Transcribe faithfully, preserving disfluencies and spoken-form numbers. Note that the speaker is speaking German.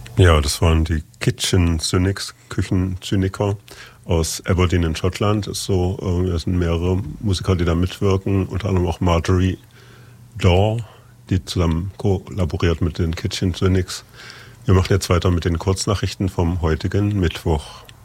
Ja, das waren die Kitchen Cynics, Küchenzyniker aus Aberdeen in Schottland. Das ist so, äh, das sind mehrere Musiker, die da mitwirken, unter anderem auch Marjorie Daw, die zusammen kollaboriert mit den Kitchen Cynics. Wir machen jetzt weiter mit den Kurznachrichten vom heutigen Mittwoch.